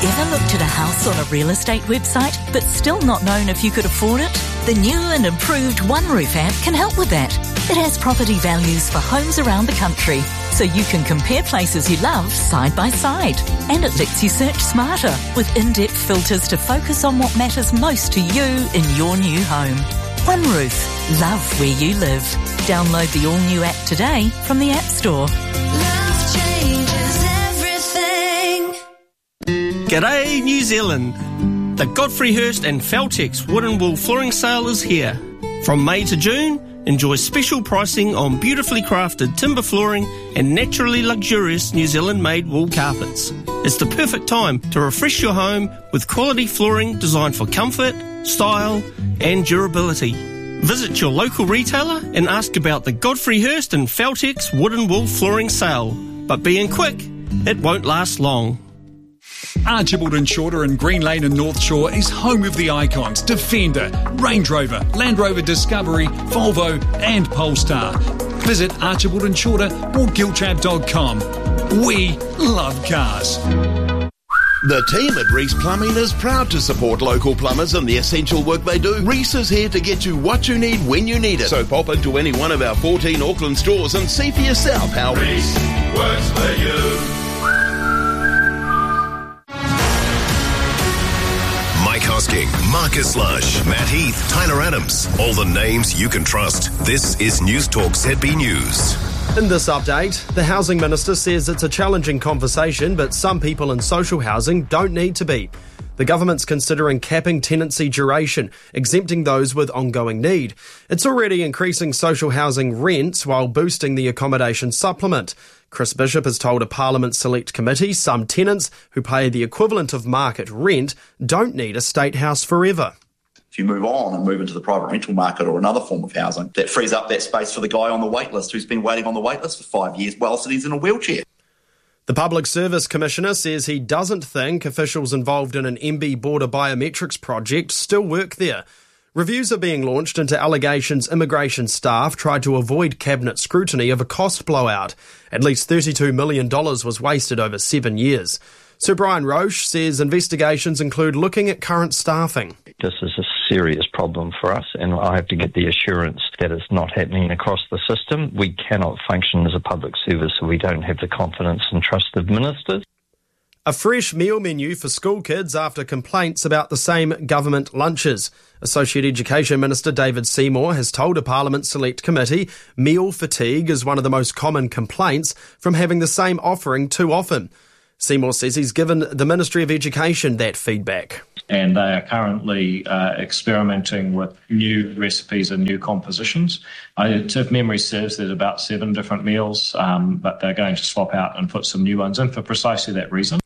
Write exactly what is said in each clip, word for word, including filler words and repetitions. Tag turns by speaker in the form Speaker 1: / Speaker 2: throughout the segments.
Speaker 1: Ever looked at a house on a real estate website but still not known if you could afford it? The new and improved OneRoof app can help with that. It has property values for homes around the country, so you can compare places you love side by side. And it lets you search smarter with in-depth filters to focus on what matters most to you in your new home. OneRoof. Love where you live. Download the all-new app today from the App Store.
Speaker 2: Love changes everything.
Speaker 3: G'day, New Zealand. The Godfrey Hirst and Feltex Wood and Wool Flooring Sale is here. From May to June, enjoy special pricing on beautifully crafted timber flooring and naturally luxurious New Zealand-made wool carpets. It's the perfect time to refresh your home with quality flooring designed for comfort, style and durability. Visit your local retailer and ask about the Godfrey Hirst and Feltex Wood and Wool Flooring Sale. But being quick, it won't last long.
Speaker 4: Archibald and Shorter in Green Lane and North Shore is home of the icons Defender, Range Rover, Land Rover Discovery, Volvo and Polestar. Visit Archibald and Shorter or giltrap dot com. We love cars.
Speaker 5: The team at Reese Plumbing is proud to support local plumbers and the essential work they do. Reese is here to get you what you need when you need it. So pop into any one of our fourteen Auckland stores and see for yourself how
Speaker 6: Reese works for you.
Speaker 7: Mike Hosking, Marcus Lush, Matt Heath, Tyler Adams. All the names you can trust. This is News Talk Z B News.
Speaker 8: In this update, the Housing Minister says it's a challenging conversation, but some people in social housing don't need to be. The government's considering capping tenancy duration, exempting those with ongoing need. It's already increasing social housing rents while boosting the accommodation supplement. Chris Bishop has told a Parliament Select Committee some tenants who pay the equivalent of market rent don't need a state house forever.
Speaker 9: If you move on and move into the private rental market or another form of housing, that frees up that space for the guy on the wait list who's been waiting on the wait list for five years whilst he's in a wheelchair.
Speaker 8: The Public Service Commissioner says he doesn't think officials involved in an M B border biometrics project still work there. Reviews are being launched into allegations immigration staff tried to avoid cabinet scrutiny of a cost blowout. At least thirty-two million dollars was wasted over seven years. Sir Brian Roche says investigations include looking at current staffing.
Speaker 10: This is a serious problem for us, and I have to get the assurance that it's not happening across the system. We cannot function as a public service if we don't have the confidence and trust of ministers.
Speaker 8: A fresh meal menu for school kids after complaints about the same government lunches. Associate Education Minister David Seymour has told a Parliament Select Committee meal fatigue is one of the most common complaints from having the same offering too often. Seymour says he's given the Ministry of Education that feedback.
Speaker 11: And they are currently uh, experimenting with new recipes and new compositions. I, if memory serves, there's about seven different meals, um, but they're going to swap out and put some new ones in for precisely that reason.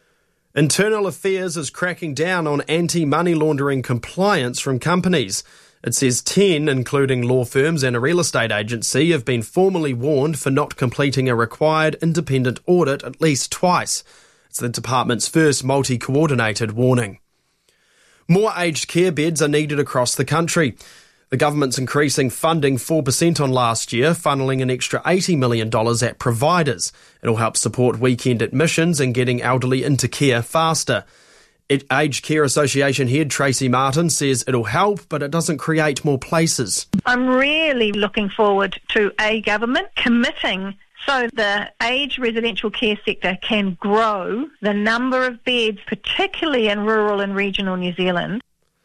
Speaker 8: Internal Affairs is cracking down on anti-money laundering compliance from companies. It says ten, including law firms and a real estate agency, have been formally warned for not completing a required independent audit at least twice. It's the department's first multi-coordinated warning. More aged care beds are needed across the country. The government's increasing funding four percent on last year, funneling an extra eighty million dollars at providers. It'll help support weekend admissions and getting elderly into care faster. Aged Care Association head Tracy Martin says it'll help, but it doesn't create more places.
Speaker 12: I'm really looking forward to a government committing so the aged residential care sector can grow the number of beds, particularly in rural and regional New Zealand.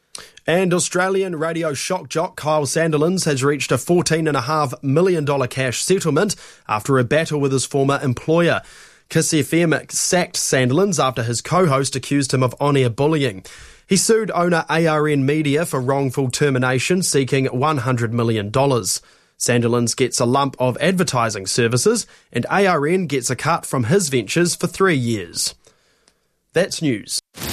Speaker 8: And Australian radio shock jock Kyle Sandilands has reached a fourteen point five million dollars cash settlement after a battle with his former employer. Kiss F M sacked Sandilands after his co-host accused him of on-air bullying. He sued owner A R N Media for wrongful termination, seeking one hundred million dollars. Sandilands gets a lump of advertising services, and A R N gets a cut from his ventures for three years. That's news.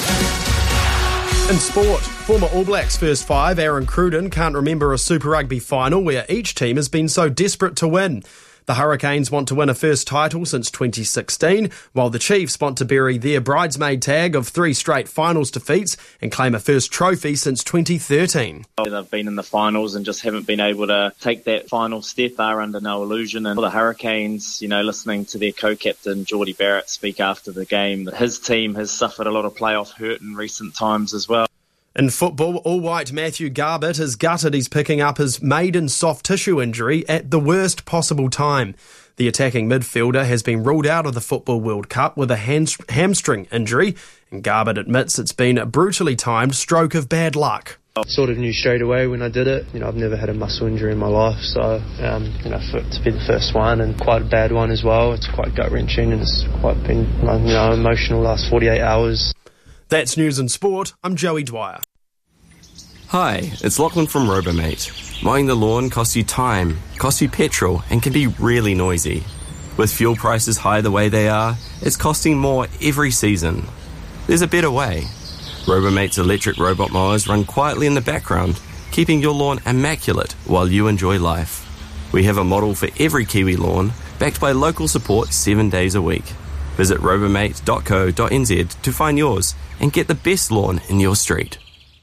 Speaker 8: In sport, former All Blacks first five Aaron Cruden can't remember a Super Rugby final where each team has been so desperate to win. The Hurricanes want to win a first title since twenty sixteen, while the Chiefs want to bury their bridesmaid tag of three straight finals defeats and claim a first trophy since twenty thirteen.
Speaker 13: They've been in the finals and just haven't been able to take that final step. They're under no illusion. And for the Hurricanes, you know, listening to their co-captain Geordie Barrett speak after the game, his team has suffered a lot of playoff hurt in recent times as well.
Speaker 8: In football, all-white Matthew Garbett is gutted he's picking up his maiden soft tissue injury at the worst possible time. The attacking midfielder has been ruled out of the Football World Cup with a ham- hamstring injury, and Garbett admits it's been a brutally timed stroke of bad luck.
Speaker 14: Sort of knew straight away when I did it. You know, I've never had a muscle injury in my life, so um, you know, for it to be the first one and quite a bad one as well, it's quite gut-wrenching and it's quite been, you know, emotional last forty-eight hours.
Speaker 8: That's News and Sport. I'm Joey Dwyer.
Speaker 15: Hi, it's Lachlan from Robomate. Mowing the lawn costs you time, costs you petrol, and can be really noisy. With fuel prices high the way they are, it's costing more every season. There's a better way. Robomate's electric robot mowers run quietly in the background, keeping your lawn immaculate while you enjoy life. We have a model for every Kiwi lawn, backed by local support seven days a week. Visit robomate dot co dot n z to find yours and get the best lawn in your street.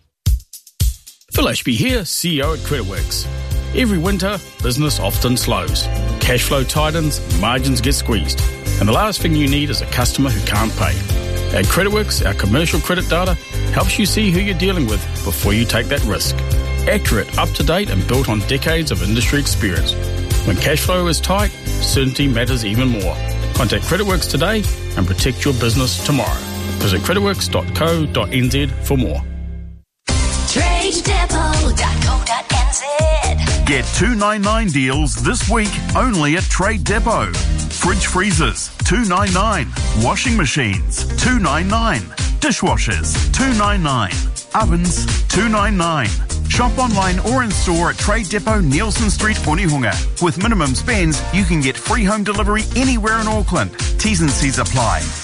Speaker 16: Phil Ashby here, C E O at CreditWorks. Every winter, business often slows. Cash flow tightens, margins get squeezed. And the last thing you need is a customer who can't pay. At CreditWorks, our commercial credit data helps you see who you're dealing with before you take that risk. Accurate, up-to-date and built on decades of industry experience. When cash flow is tight, certainty matters even more. Contact CreditWorks today and protect your business tomorrow. Visit creditworks dot co dot n z for more.
Speaker 2: trade depot dot co dot n z.
Speaker 17: Get two ninety-nine deals this week only at Trade Depot. Fridge freezers, two ninety-nine. Washing machines, two ninety-nine. Dishwashers, two ninety-nine. Ovens, two ninety-nine. Shop online or in store at Trade Depot, Nielsen Street, Onehunga. With minimum spends, you can get free home delivery anywhere in Auckland. T's and C's apply.